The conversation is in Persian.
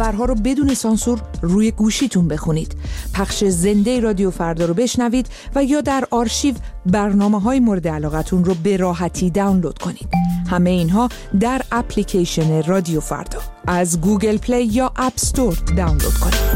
خبرها رو بدون سانسور روی گوشیتون بخونید. پخش زنده رادیو فردا رو بشنوید و یا در آرشیو برنامه‌های مورد علاقتون رو به راحتی دانلود کنید. همه اینها در اپلیکیشن رادیو فردا از گوگل پلی یا اپ استور دانلود کنید.